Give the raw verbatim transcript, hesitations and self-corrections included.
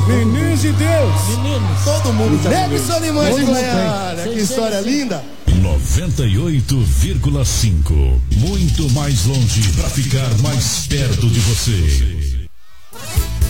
Meninos de Deus. Meninos. Todo mundo tá Davidson Limões de Goiânia. Que história linda. noventa e oito vírgula cinco. Muito mais longe para ficar mais perto de você.